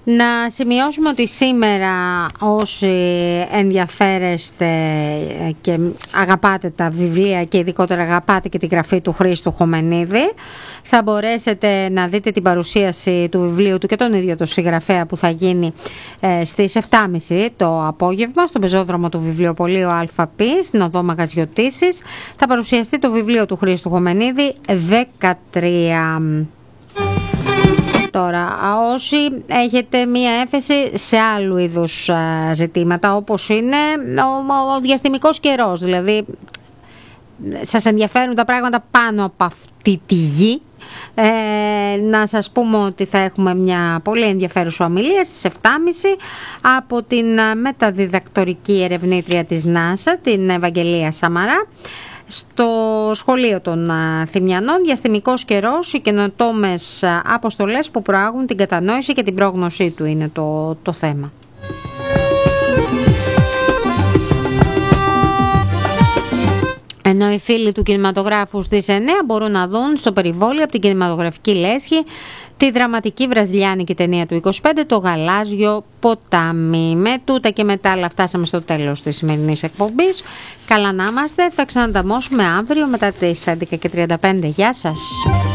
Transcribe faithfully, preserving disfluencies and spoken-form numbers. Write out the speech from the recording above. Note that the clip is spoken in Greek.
Να σημειώσουμε ότι σήμερα όσοι ενδιαφέρεστε και αγαπάτε τα βιβλία και ειδικότερα αγαπάτε και τη γραφή του Χρήστου Χωμενίδη, θα μπορέσετε να δείτε την παρουσίαση του βιβλίου του και τον ίδιο το συγγραφέα που θα γίνει ε, στις επτά και μισή το απόγευμα στον πεζόδρομο του βιβλιοπωλείου ΑΠ στην οδό Μαγαζιωτήσης. Θα παρουσιαστεί το βιβλίο του Χρήστου Χωμενίδη δεκατρία. Τώρα, όσοι έχετε μία έφεση σε άλλου είδους ζητήματα, όπως είναι ο, ο διαστημικός καιρός, δηλαδή σας ενδιαφέρουν τα πράγματα πάνω από αυτή τη γη, ε, να σας πούμε ότι θα έχουμε μια πολύ ενδιαφέρουσα ομιλία στις επτά και μισή από την μεταδιδακτορική ερευνήτρια της ΝΑΣΑ, την Ευαγγελία Σαμαρά, στο σχολείο των Θημιανών. Διαστημικός καιρός, οι καινοτόμες αποστολές που προάγουν την κατανόηση και την πρόγνωσή του είναι το, το θέμα. Ενώ οι φίλοι του κινηματογράφου στις εννιά μπορούν να δουν στο περιβόλι από την κινηματογραφική λέσχη τη δραματική βραζιλιάνικη ταινία του είκοσι πέντε, το Γαλάζιο ποτάμι. Με τούτα και μετά άλλα φτάσαμε στο τέλος της σημερινής εκπομπής. Καλά να είμαστε, θα ξανανταμώσουμε αύριο μετά τις έντεκα και τριάντα πέντε. Γεια σας.